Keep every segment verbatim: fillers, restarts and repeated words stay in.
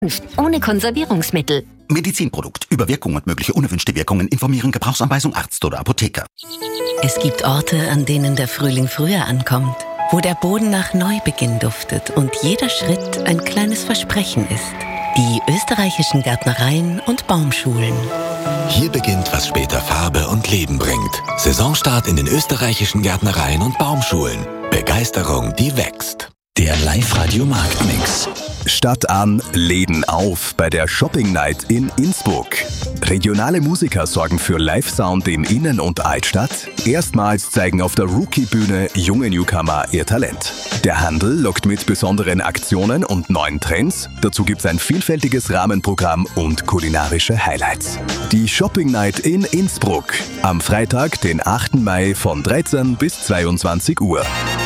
Ohne Konservierungsmittel. Medizinprodukt. Über Wirkung und mögliche unerwünschte Wirkungen informieren. Gebrauchsanweisung Arzt oder Apotheker. Es gibt Orte, an denen der Frühling früher ankommt, wo der Boden nach Neubeginn duftet und jeder Schritt ein kleines Versprechen ist. Die österreichischen Gärtnereien und Baumschulen. Hier beginnt, was später Farbe und Leben bringt. Saisonstart in den österreichischen Gärtnereien und Baumschulen. Begeisterung, die wächst. Der Live-Radio-Marktmix. Stadt an, Läden auf bei der Shopping Night in Innsbruck. Regionale Musiker sorgen für Live-Sound in Innen- und Altstadt. Erstmals zeigen auf der Rookie-Bühne junge Newcomer ihr Talent. Der Handel lockt mit besonderen Aktionen und neuen Trends. Dazu gibt es ein vielfältiges Rahmenprogramm und kulinarische Highlights. Die Shopping Night in Innsbruck. Am Freitag, den achten Mai von dreizehn bis zweiundzwanzig Uhr.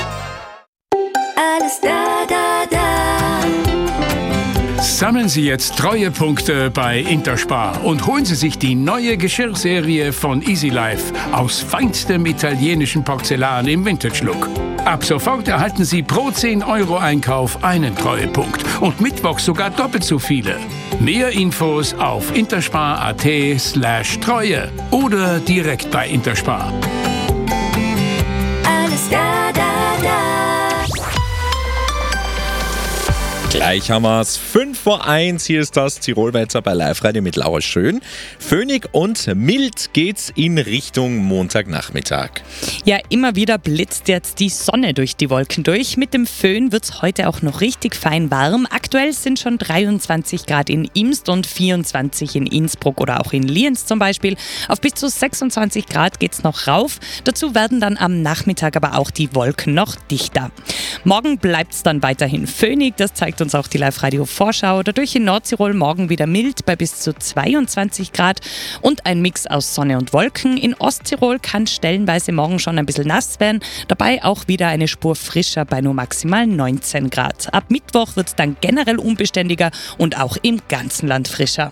Alles da, da, da. Sammeln Sie jetzt Treuepunkte bei Interspar und holen Sie sich die neue Geschirrserie von Easy Life aus feinstem italienischen Porzellan im Vintage-Look. Ab sofort erhalten Sie pro zehn Euro Einkauf einen Treuepunkt und mittwochs sogar doppelt so viele. Mehr Infos auf interspar.at slash Treue oder direkt bei Interspar. Alles da, da, da. Gleich haben wir es. fünf vor eins. Hier ist das Tirolwälzer bei Live-Radio mit Laura Schön. Föhnig und mild geht's in Richtung Montagnachmittag. Ja, immer wieder blitzt jetzt die Sonne durch die Wolken durch. Mit dem Föhn wird's heute auch noch richtig fein warm. Aktuell sind schon dreiundzwanzig Grad in Imst und vierundzwanzig in Innsbruck oder auch in Lienz zum Beispiel. Auf bis zu sechsundzwanzig Grad geht's noch rauf. Dazu werden dann am Nachmittag aber auch die Wolken noch dichter. Morgen bleibt's dann weiterhin föhnig. Das zeigt uns auch die Live-Radio-Vorschau. Dadurch in Nordtirol morgen wieder mild bei bis zu zweiundzwanzig Grad und ein Mix aus Sonne und Wolken. In Osttirol kann stellenweise morgen schon ein bisschen nass werden. Dabei auch wieder eine Spur frischer bei nur maximal neunzehn Grad. Ab Mittwoch wird es dann generell unbeständiger und auch im ganzen Land frischer.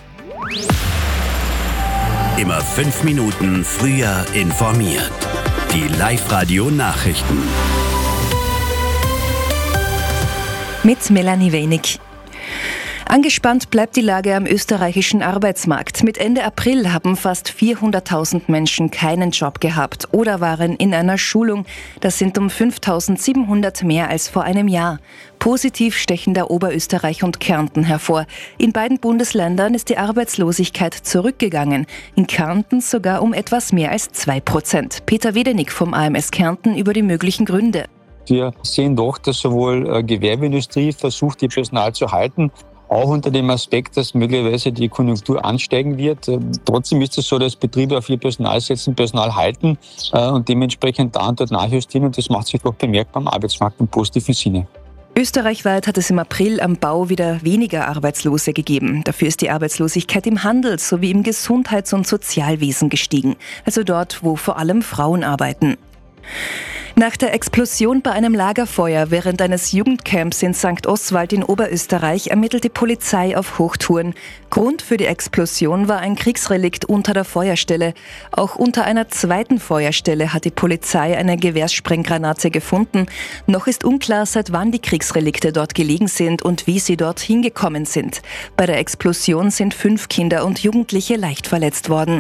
Immer fünf Minuten früher informiert. Die Live-Radio-Nachrichten. Mit Melanie Wenig. Angespannt bleibt die Lage am österreichischen Arbeitsmarkt. Mit Ende April haben fast vierhunderttausend Menschen keinen Job gehabt oder waren in einer Schulung. Das sind um fünftausendsiebenhundert mehr als vor einem Jahr. Positiv stechen da Oberösterreich und Kärnten hervor. In beiden Bundesländern ist die Arbeitslosigkeit zurückgegangen. In Kärnten sogar um etwas mehr als zwei Prozent. Peter Wedenig vom A M S Kärnten über die möglichen Gründe. Wir sehen doch, dass sowohl äh, Gewerbeindustrie versucht, ihr Personal zu halten, auch unter dem Aspekt, dass möglicherweise die Konjunktur ansteigen wird. Äh, trotzdem ist es so, dass Betriebe auf ihr Personal setzen, Personal halten äh, und dementsprechend da und dort nachjustieren. Und das macht sich doch bemerkbar am Arbeitsmarkt im positiven Sinne. Österreichweit hat es im April am Bau wieder weniger Arbeitslose gegeben. Dafür ist die Arbeitslosigkeit im Handel sowie im Gesundheits- und Sozialwesen gestiegen. Also dort, wo vor allem Frauen arbeiten. Nach der Explosion bei einem Lagerfeuer während eines Jugendcamps in Sankt Oswald in Oberösterreich ermittelt die Polizei auf Hochtouren. Grund für die Explosion war ein Kriegsrelikt unter der Feuerstelle. Auch unter einer zweiten Feuerstelle hat die Polizei eine Gewehrsprenggranate gefunden. Noch ist unklar, seit wann die Kriegsrelikte dort gelegen sind und wie sie dort hingekommen sind. Bei der Explosion sind fünf Kinder und Jugendliche leicht verletzt worden.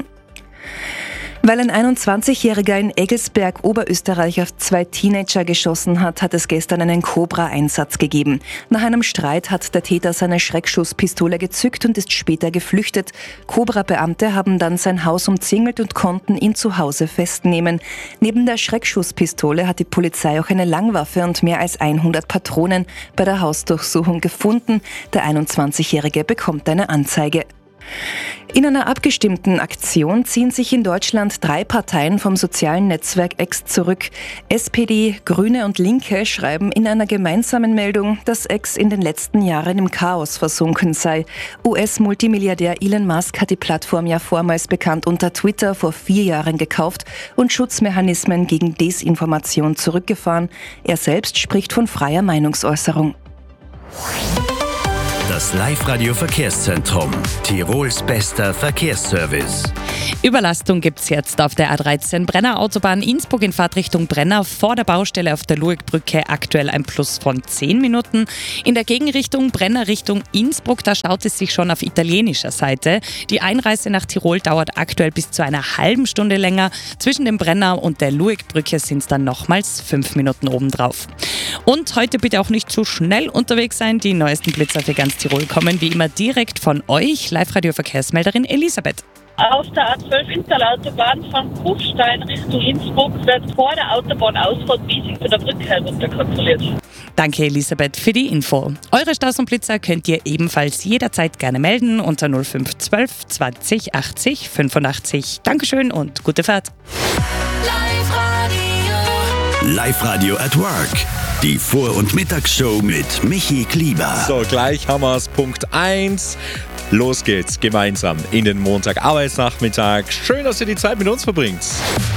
Weil ein einundzwanzigjähriger in Eggelsberg, Oberösterreich, auf zwei Teenager geschossen hat, hat es gestern einen Cobra-Einsatz gegeben. Nach einem Streit hat der Täter seine Schreckschusspistole gezückt und ist später geflüchtet. Cobra-Beamte haben dann sein Haus umzingelt und konnten ihn zu Hause festnehmen. Neben der Schreckschusspistole hat die Polizei auch eine Langwaffe und mehr als hundert Patronen bei der Hausdurchsuchung gefunden. Der einundzwanzigjährige bekommt eine Anzeige. In einer abgestimmten Aktion ziehen sich in Deutschland drei Parteien vom sozialen Netzwerk X zurück. S P D, Grüne und Linke schreiben in einer gemeinsamen Meldung, dass X in den letzten Jahren im Chaos versunken sei. U S-Multimilliardär Elon Musk hat die Plattform ja vormals bekannt unter Twitter vor vier Jahren gekauft und Schutzmechanismen gegen Desinformation zurückgefahren. Er selbst spricht von freier Meinungsäußerung. Das Live-Radio-Verkehrszentrum. Tirols bester Verkehrsservice. Überlastung gibt es jetzt auf der A dreizehn Brenner Autobahn Innsbruck in Fahrtrichtung Brenner vor der Baustelle auf der Luegbrücke aktuell ein Plus von zehn Minuten. In der Gegenrichtung Brenner Richtung Innsbruck, da staut es sich schon auf italienischer Seite. Die Einreise nach Tirol dauert aktuell bis zu einer halben Stunde länger. Zwischen dem Brenner und der Luegbrücke sind es dann nochmals fünf Minuten obendrauf. Und heute bitte auch nicht zu schnell unterwegs sein. Die neuesten Blitzer für ganz Tirol kommen wie immer direkt von euch, Live-Radio-Verkehrsmelderin Elisabeth. Auf der A zwölf Interlautobahn von Kufstein Richtung Innsbruck wird vor der Autobahnausfahrt Wiesing von der Brücke herunter kontrolliert. Danke Elisabeth für die Info. Eure Staus und Blitzer könnt ihr ebenfalls jederzeit gerne melden unter null fünf zwölf zwanzig achtzig fünfundachtzig. Dankeschön und gute Fahrt. Live-Radio at Work. Die Vor- und Mittagsshow mit Michi Klieber. So, gleich haben wir es. Punkt eins. Los geht's gemeinsam in den Montag-Arbeitsnachmittag. Schön, dass ihr die Zeit mit uns verbringt.